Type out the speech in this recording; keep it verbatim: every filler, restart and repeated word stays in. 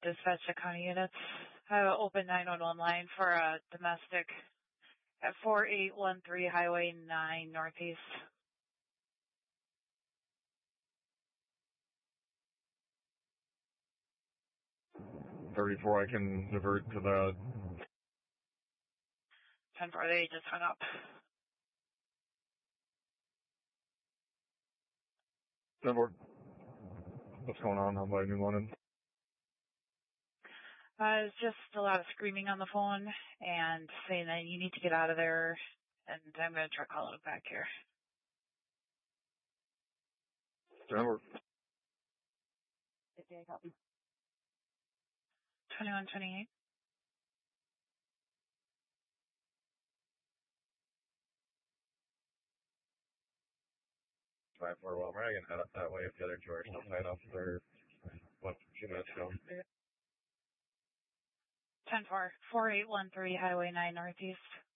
dispatch to county units. Uh, open nine one one line for a domestic at four eight one three Highway nine Northeast. thirty-four, I can divert to the... ten four, they just hung up. ten four. What's going on out by New London? Uh, it's just a lot of screaming on the phone and saying that you need to get out of there, and I'm going to try calling it back here. ten four. twenty-one twenty-eight. five four, well, we're not going to head up that way if the other two are still tied up there. What, a few minutes ago. ten four, four eight one three Highway nine Northeast.